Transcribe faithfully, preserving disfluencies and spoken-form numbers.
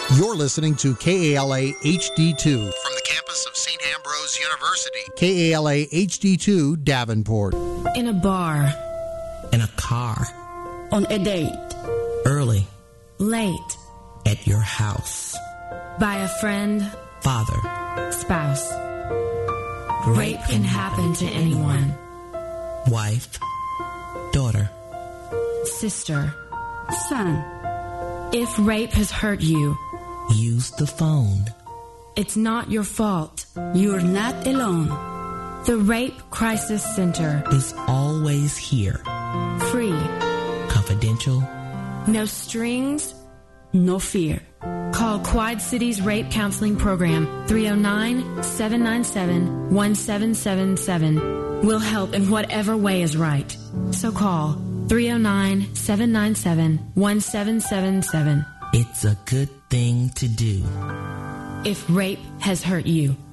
You're listening to K A L A H D two from the campus of Saint Ambrose University. K A L A H D two Davenport. In a bar. In a car. On a date. Early. Late. At your house. By a friend. Father. Spouse. Rape can happen to anyone. Wife. Daughter. Sister. Son. If rape has hurt you, use the phone. It's not your fault. You're not alone. The Rape Crisis Center is always here. Free. Confidential. No strings. No fear. Call Quad Cities Rape Counseling Program three oh nine, seven nine seven, one seven seven seven. We'll help in whatever way is right. So call three oh nine, seven nine seven, one seven seven seven. It's a good thing to do. If rape has hurt you.